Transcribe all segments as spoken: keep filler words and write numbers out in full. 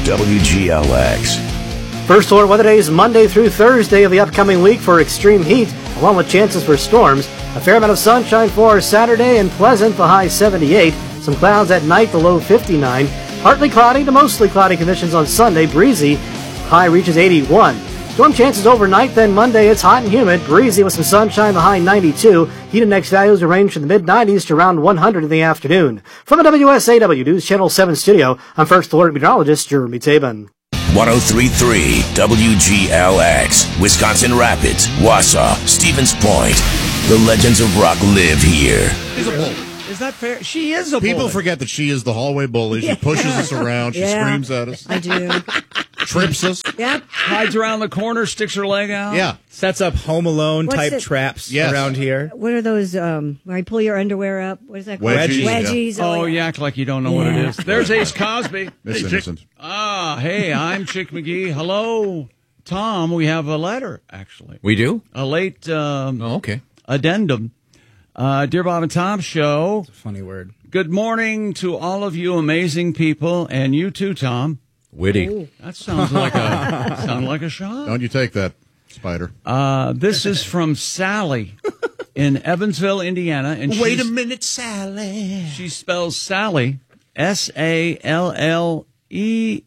W G L X. First alert weather days Monday through Thursday of the upcoming week for extreme heat, along with chances for storms. A fair amount of sunshine for Saturday and pleasant, the high seventy-eight. Some clouds at night, the low fifty-nine. Partly cloudy to mostly cloudy conditions on Sunday, breezy. High reaches eighty-one. Storm chances overnight, then Monday it's hot and humid, breezy with some sunshine, the high ninety-two. Heat index values are ranged from the mid nineties to around one hundred in the afternoon. From the W S A W News Channel seven studio, I'm First Alert Meteorologist Jeremy Tabin. one oh three point three W G L X, Wisconsin Rapids, Wausau, Stevens Point. The legends of rock live here. She's a bully. Is that fair? She is a bully. People forget that she is the hallway bully. She Yeah. pushes us around. She Yeah. screams at us. I do. Trips us. Yep. Hides around the corner, sticks her leg out. Yeah. Sets up Home Alone What's type it- traps Yes. around here. What are those, um, where I pull your underwear up? What is that called? Wedgies, yeah. Wedgies. Oh, you act like you don't know what it Yeah. is. There's Ace Cosby. It's innocent. Ah, hey, I'm Chick McGee. Hello, Tom. We have a letter, actually. We do? A late um, Oh, okay. addendum. Uh, Dear Bob and Tom Show. Funny word. Good morning to all of you amazing people, and you too, Tom. Witty. That sounds like a sound like a shot. Don't you take that, Spider. Uh, this is from Sally in Evansville, Indiana. And Wait a she's- minute, Sally. She spells Sally S A L L E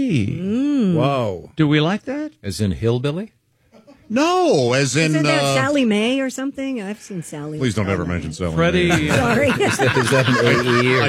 E. Whoa. Do we like that? As in hillbilly? No, as in. Isn't that uh, Sally Mae or something? I've seen Sally. Please don't ever mention Sally. Freddie, Mae. uh, Sorry. Is that, is that an A E?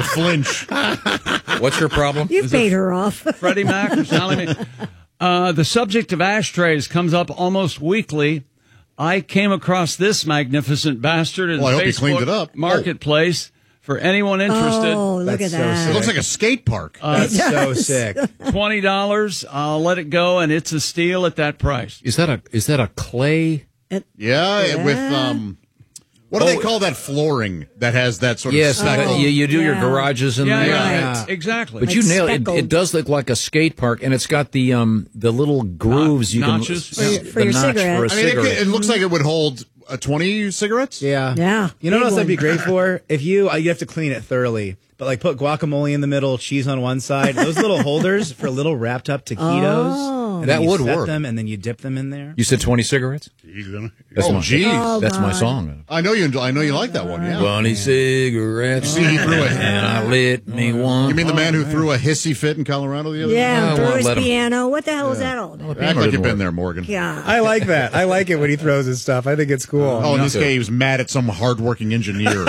I Or flinch. what's your problem? You've paid her off. Freddie Mac or Sally Mae. Uh, the subject of ashtrays comes up almost weekly. I came across this magnificent bastard in Well, I hope Facebook you cleaned it up. Marketplace. For anyone interested, Oh, look That's at so that. It sick. looks like a skate park. That's so sick. twenty dollars. I'll let it go, and it's a steal at that price. Is that a is that a clay? yeah, Yeah. with um, what do Oh. they call that flooring that has that sort Yes, of speckle? that- you, you do your Yeah. garages in Yeah, there. yeah, Right. exactly. But Like you nailed it. speckled. It does look like a skate park, and it's got the um the little grooves you notches? can For your- for the your notch cigarette. for a I mean, it, could- cigarette. it looks like it would hold uh, twenty cigarettes. Yeah. Yeah. You know what Big else that'd be one. great for? If you, uh, you have to clean it thoroughly, but like put guacamole in the middle, cheese on one side, those little holders for little wrapped up taquitos. Oh. And That then you would set work. them and then you dip them in there. You said twenty cigarettes? That's Oh, my, geez. Oh, That's my God. song. I know you. enjoy- I know you like that one. Yeah. Twenty cigarettes. See, he threw it. And I lit me one. You mean the man who threw a hissy fit in Colorado the other Yeah, I day? wanna Bruce let him- piano. What the hell is that all about? Act like didn't you've been work. there, Morgan. Yeah. I like that. I like it when he throws his stuff. I think it's cool. Oh, in this Okay. case, he was mad at some hardworking engineer.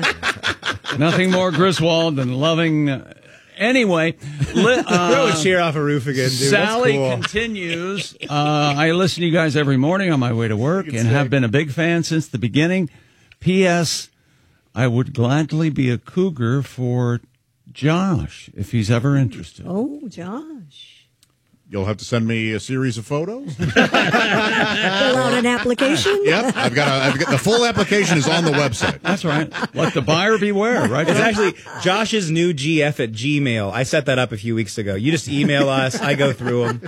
Nothing more Griswold than loving. Uh, anyway, li- uh, Throw a chair off a roof again, dude. Sally That's cool. continues. Uh, I listen to you guys every morning on my way to work and have been a big fan since the beginning. P S. I would gladly be a cougar for Josh if he's ever interested. Oh, Josh. You'll have to send me a series of photos. Fill out an application? Yep, I've got. A, I've got the full application is on the website. That's right. Let the buyer beware, right? It's actually Josh's new G F at Gmail. I set that up a few weeks ago. You just email us. I go through them.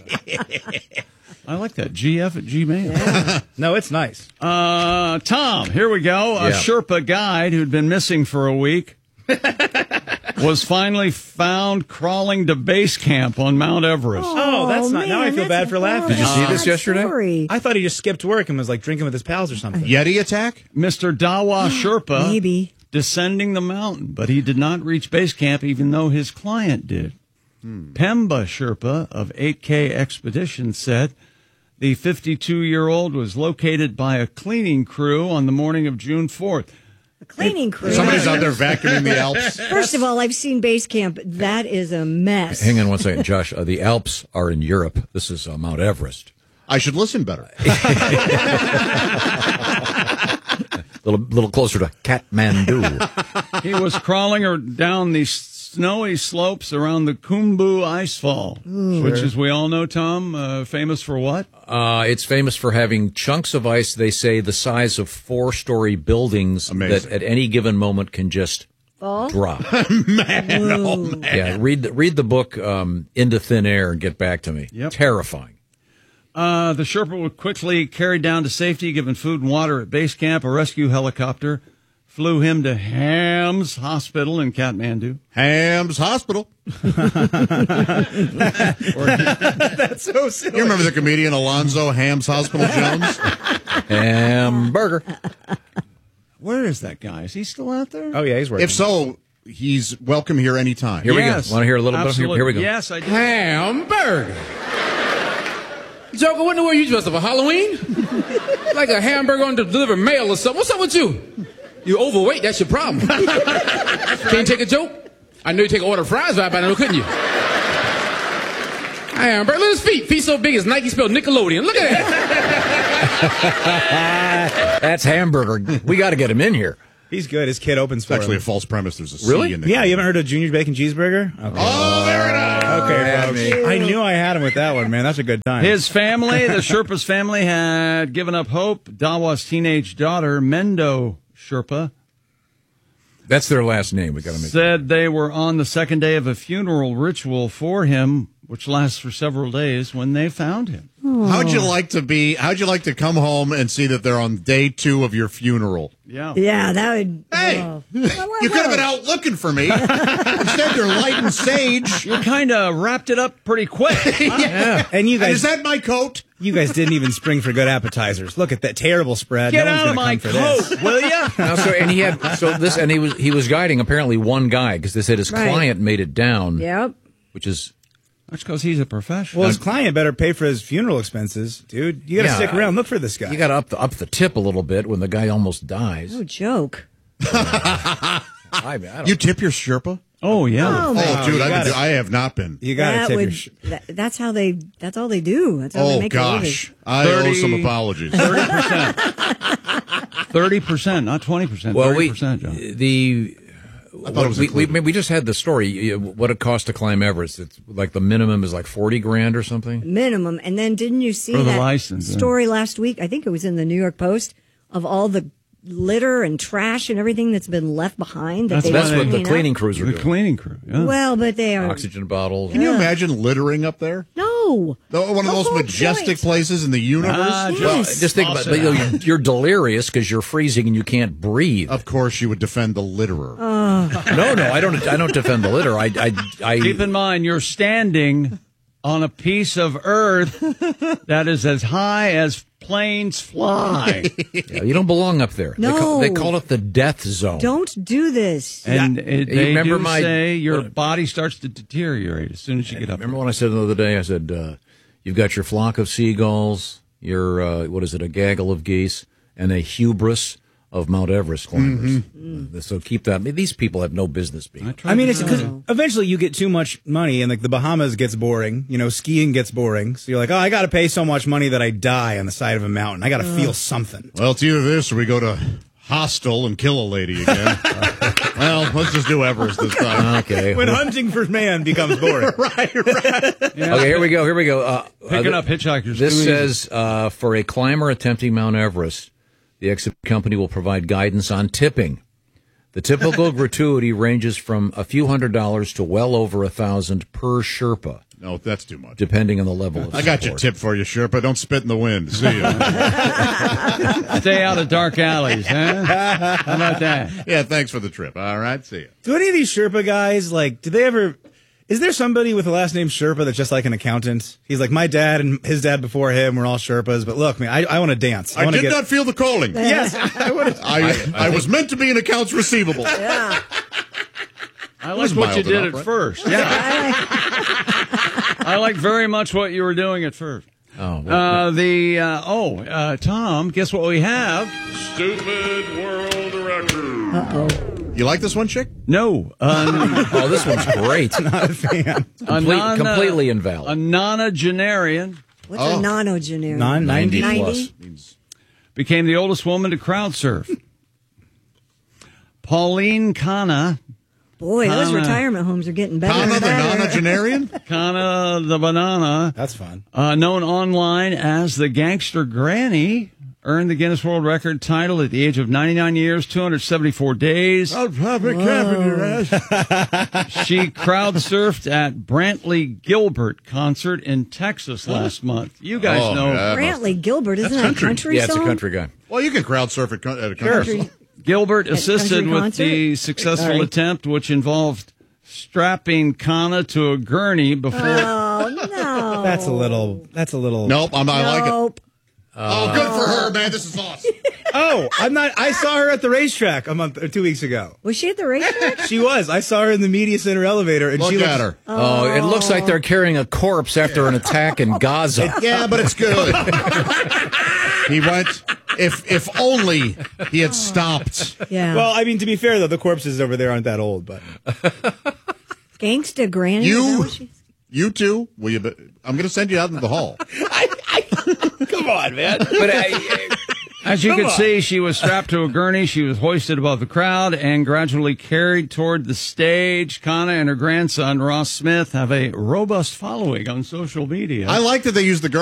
I like that. G F at Gmail. No, it's nice. Uh, Tom, here we go. A Yeah. Sherpa guide who'd been missing for a week was finally found crawling to base camp on Mount Everest. Oh, that's not- now I man, feel that's bad for a laughing. Did you see horrible this yesterday? story. I thought he just skipped work and was like drinking with his pals or something. Yeti attack? Mister Dawa Sherpa Maybe. descending the mountain, but he did not reach base camp even though his client did. Pemba Sherpa of eight K Expedition said the fifty-two-year-old was located by a cleaning crew on the morning of June fourth. A cleaning crew. Somebody's out there vacuuming the Alps. First of all, I've seen base camp. That is a mess. Hang on one second, Josh. Uh, the Alps are in Europe. This is uh, Mount Everest. I should listen better. A little, little closer to Kathmandu. He was crawling or down the snowy slopes around the Khumbu Icefall, which, as we all know, Tom, uh, famous for what? Uh, it's famous for having chunks of ice, they say, the size of four-story buildings Amazing. that at any given moment can just Fall? drop. man, oh, man. Yeah, read the, read the book um, Into Thin Air and get back to me. Yep. Terrifying. Uh, the Sherpa were quickly carried down to safety, given food and water at base camp. A rescue helicopter flew him to Hams Hospital in Kathmandu. Hams Hospital. That's so silly. You remember the comedian Alonzo Hams Hospital Jones? Hamburger. Where is that guy? Is he still out there? Oh, yeah, he's working. If so, he's welcome here anytime. Here Yes, we go. Want to hear a little absolutely. bit? Here, here we go. Yes, I do. Hamburger. Joker, what in the world you dressed up for Halloween? Like a hamburger on to deliver mail or something. What's up with you? You overweight, that's your problem. Can't take a joke? I know you take an order of fries right by now, couldn't you? Hamburger, look at his feet. Feet so big as Nike spelled Nickelodeon. Look at that. That's Hamburger. We got to get him in here. He's good. His kid opens It's for actually him. a false premise. There's a C Really? in the Yeah, you haven't heard of Junior's Bacon Cheeseburger? Okay. Oh, there it is. Okay, folks. I knew I had him with that one, man. That's a good time. His family, the Sherpa's family, had given up hope. Dawa's teenage daughter, Mendo Sherpa, That's their last name. We got to make said they were on the second day of a funeral ritual for him, which lasts for several days, when they found him. How'd you like to be? How'd you like to come home and see that they're on day two of your funeral? Yeah. Yeah, that would. Hey, oh. you could have been out looking for me. Instead, they're lighting sage. You kind of wrapped it up pretty quick. Yeah. And you And is guys, that my coat? you guys didn't even spring for good appetizers. Look at that terrible spread. Get no one's out of gonna my come for this. coat, will ya? Now, so and he had so this and he was he was guiding apparently one guy because they said his Right. client made it down, Yep. which is That's because he's a professional. Well, his client better pay for his funeral expenses, dude. You got to Yeah. stick around, look for this guy. you got to up the up the tip a little bit when the guy almost dies. No joke. I, mean, I don't You tip your Sherpa? oh, yeah. Oh, Oh, man. dude, you I, gotta- I have not been. You got to That tip would, your. Sh- that, that's how they. That's all they do. That's how they Oh, make a living. gosh. I owe thirty some apologies. thirty percent. thirty percent, not twenty percent. well, thirty we percent, John. the I thought it was we, we, included. we just had the story. uh, What it costs to climb Everest? It's like the minimum is like forty grand or something. Minimum. And then didn't you see For the that license, yeah. story last week? I think it was in the New York Post of all the litter and trash and everything that's been left behind. That That's they That's don't what the clean up. cleaning crews are The doing. cleaning crew. Yeah. Well, but they are. Oxygen bottles. Can you imagine littering up there? No. The- One of the The most whole majestic point. places in the universe? Ah, Well, Yes. just think about it. You're, you're delirious because you're freezing and you can't breathe. Of course, you would defend the litterer. No, no, I don't. I don't defend the litter. I, I, I Keep in mind, you're standing on a piece of earth that is as high as planes fly. Yeah, you don't belong up there. They, call, No. they call it the death zone. Don't do this. And it, You they remember do my- say your what- body starts to deteriorate as soon as you get up. Remember when I said the other day? I said uh, you've got your flock of seagulls, your uh, what is it, a gaggle of geese, and a hubris of Mount Everest climbers. Uh, so keep that. I mean, these people have no business being. I mean, it's because eventually you get too much money, and like the Bahamas gets boring. You know, skiing gets boring. So you're like, oh, I got to pay so much money that I die on the side of a mountain. I got to feel something. Well, it's either this or we go to Hostel and kill a lady again. Well, let's just do Everest this time. Okay. When hunting for man becomes boring. right, right. Okay, here we go. Here we go. Uh, Picking uh, up hitchhikers. This too easy. says uh, for a climber attempting Mount Everest, the exhibit company will provide guidance on tipping. The typical gratuity ranges from a few hundred dollars to well over a thousand per Sherpa, No, that's too much. depending on the level of I got your support. tip for you, Sherpa. Don't spit in the wind. See ya. Stay out of dark alleys, huh? How about that? Yeah, thanks for the trip. All right, see ya. Do any of these Sherpa guys, like, did they ever... Is there somebody with the last name Sherpa that's just like an accountant? He's like, my dad and his dad before him were all Sherpas, but look, man, I, I want to dance. I, I want did to get... not feel the calling. Yes, I would. I, I, was meant to be an accounts receivable. Yeah. I was like what you mild did enough, at right? first. Yeah. I like very much what you were doing at first. Oh, well, Uh, the uh, oh, uh, Tom, guess what we have? Stupid world record. You like this one, chick? No, uh, oh, this one's great. Not a fan. a Complete- non- completely a invalid. nonagenarian What's Oh. a nonogenarian? Non ninety. ninety plus. ninety? became the oldest woman to crowd surf. Pauline Kana, Boy, those Kana. retirement homes are getting better Kana and the better. nonagenarian? Kana the banana, That's fun. uh, known online as the Gangster Granny, earned the Guinness World Record title at the age of ninety-nine years, two hundred seventy-four days. I'll probably cap in your ass. She crowd surfed at Brantley Gilbert concert in Texas last month. You guys Oh, know yeah. Brantley Gilbert, isn't that a country Yeah, it's a song? country guy. Well, you can crowd surf at, co- at a country. Country. Gilbert At assisted country with concert? the successful Sorry. attempt, which involved strapping Kana to a gurney before. Oh no, That's a little. That's a little. Nope, I'm, I like it. Nope. Oh, good for her, man. This is awesome. Oh, I'm not. I saw her at the racetrack a month or two weeks ago. Was she at the racetrack? She was. I saw her in the media center elevator, and Look she at looks, her. Oh, it looks like they're carrying a corpse after an attack in Gaza. Yeah, but it's good. He went. If if only he had stopped. Yeah. Well, I mean, to be fair though, the corpses over there aren't that old, but Gangsta Granny. is that You, what she- you two. Will you? Be, I'm going to send you out into the hall. come on, man. But I, as you Come can on. see, she was strapped to a gurney. She was hoisted above the crowd and gradually carried toward the stage. Kana and her grandson, Ross Smith, have a robust following on social media. I like that they use the.